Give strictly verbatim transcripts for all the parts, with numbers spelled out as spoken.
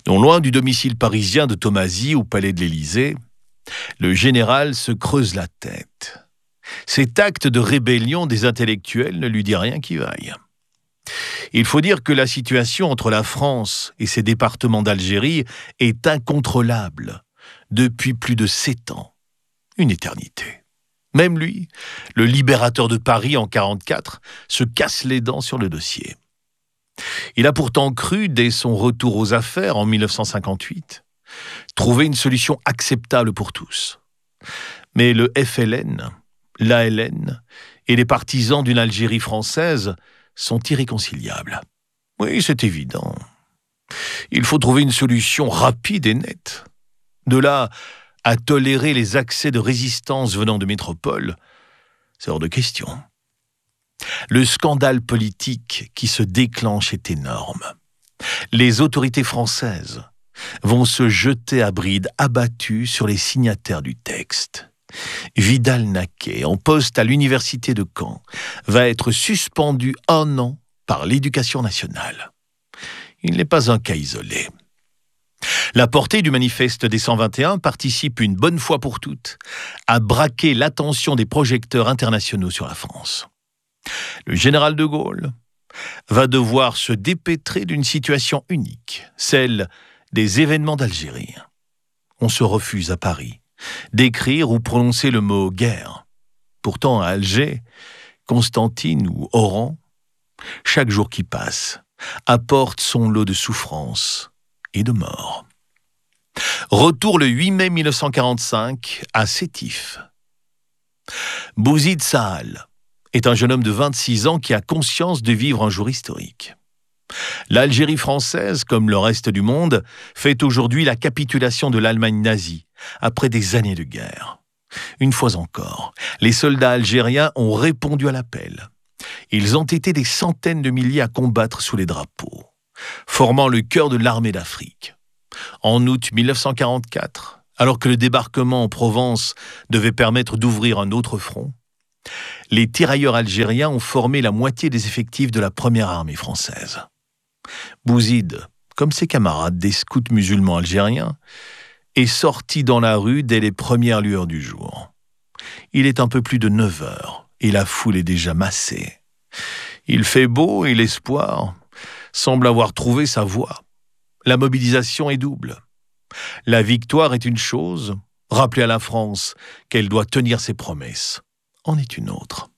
Non loin du domicile parisien de Thomasy au palais de l'Élysée, le général se creuse la tête. Cet acte de rébellion des intellectuels ne lui dit rien qui vaille. Il faut dire que la situation entre la France et ses départements d'Algérie est incontrôlable depuis plus de sept ans. Une éternité. Même lui, le libérateur de Paris en quarante-quatre, se casse les dents sur le dossier. Il a pourtant cru, dès son retour aux affaires en mille neuf cent cinquante-huit, trouver une solution acceptable pour tous. Mais le F L N, l'A L N et les partisans d'une Algérie française sont irréconciliables. Oui, c'est évident. Il faut trouver une solution rapide et nette. De là à tolérer les accès de résistance venant de métropole, c'est hors de question. Le scandale politique qui se déclenche est énorme. Les autorités françaises vont se jeter à bride abattue sur les signataires du texte. Vidal-Naquet, en poste à l'université de Caen, va être suspendu un an par l'Éducation nationale. Il n'est pas un cas isolé. La portée du manifeste des cent vingt et un participe une bonne fois pour toutes à braquer l'attention des projecteurs internationaux sur la France. Le général de Gaulle va devoir se dépêtrer d'une situation unique, celle des événements d'Algérie. On se refuse à Paris d'écrire ou prononcer le mot « guerre ». Pourtant, à Alger, Constantine ou Oran, chaque jour qui passe apporte son lot de souffrances et de morts. Retour le huit mai mille neuf cent quarante-cinq à Sétif. Bouzid Sahal est un jeune homme de vingt-six ans qui a conscience de vivre un jour historique. L'Algérie française, comme le reste du monde, fait aujourd'hui la capitulation de l'Allemagne nazie, après des années de guerre. Une fois encore, les soldats algériens ont répondu à l'appel. Ils ont été des centaines de milliers à combattre sous les drapeaux, formant le cœur de l'armée d'Afrique. En août mille neuf cent quarante-quatre, alors que le débarquement en Provence devait permettre d'ouvrir un autre front, les tirailleurs algériens ont formé la moitié des effectifs de la première armée française. Bouzid, comme ses camarades des scouts musulmans algériens, est sorti dans la rue dès les premières lueurs du jour. Il est un peu plus de neuf heures et la foule est déjà massée. Il fait beau et l'espoir semble avoir trouvé sa voie. La mobilisation est double. La victoire est une chose, rappeler à la France qu'elle doit tenir ses promesses en est une autre.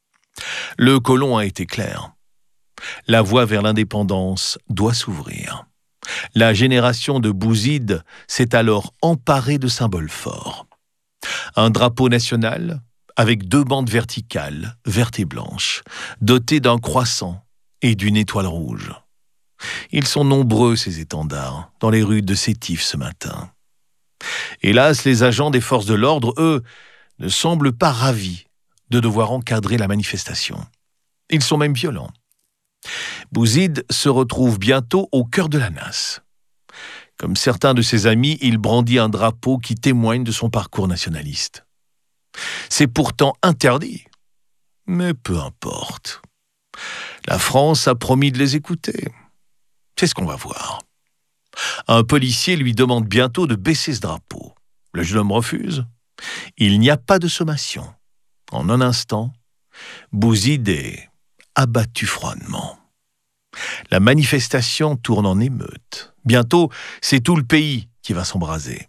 Le colon a été clair. La voie vers l'indépendance doit s'ouvrir. La génération de Bouzid s'est alors emparée de symboles forts. Un drapeau national avec deux bandes verticales, vertes et blanches, dotées d'un croissant et d'une étoile rouge. Ils sont nombreux, ces étendards, dans les rues de Sétif ce matin. Hélas, les agents des forces de l'ordre, eux, ne semblent pas ravis de devoir encadrer la manifestation. Ils sont même violents. Bouzid se retrouve bientôt au cœur de la nasse. Comme certains de ses amis, il brandit un drapeau qui témoigne de son parcours nationaliste. C'est pourtant interdit, mais peu importe. La France a promis de les écouter. C'est ce qu'on va voir. Un policier lui demande bientôt de baisser ce drapeau. Le jeune homme refuse. Il n'y a pas de sommation. En un instant, Bouzid est abattu froidement. La manifestation tourne en émeute. Bientôt, c'est tout le pays qui va s'embraser.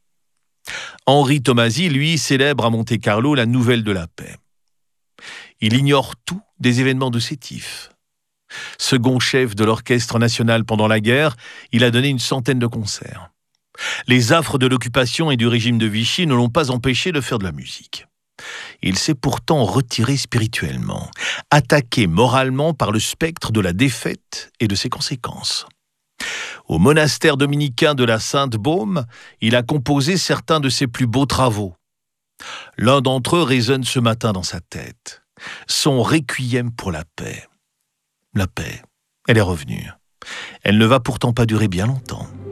Henri Thomasy, lui, célèbre à Monte-Carlo la nouvelle de la paix. Il ignore tout des événements de Sétif. Second chef de l'Orchestre national pendant la guerre, il a donné une centaine de concerts. Les affres de l'occupation et du régime de Vichy ne l'ont pas empêché de faire de la musique. Il s'est pourtant retiré spirituellement, attaqué moralement par le spectre de la défaite et de ses conséquences. Au monastère dominicain de la Sainte-Baume, il a composé certains de ses plus beaux travaux. L'un d'entre eux résonne ce matin dans sa tête. Son requiem pour la paix. La paix, elle est revenue. Elle ne va pourtant pas durer bien longtemps.